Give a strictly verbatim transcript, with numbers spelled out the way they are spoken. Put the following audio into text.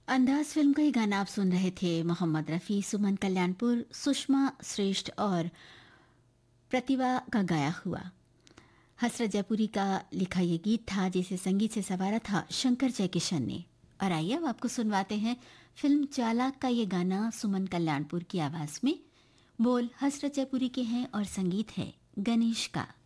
अंदाज फिल्म का ये गाना आप सुन रहे थे। मोहम्मद रफ़ी, सुमन कल्याणपुर, सुषमा श्रेष्ठ और प्रतिभा का गाया हुआ। हसरत जयपुरी का लिखा ये गीत था जिसे संगीत से संवारा था शंकर जयकिशन ने। और आइए अब आपको सुनवाते हैं फिल्म चालाक का ये गाना सुमन कल्याणपुर की आवाज में। बोल हसरत जयपुरी के हैं और संगीत है गणेश का।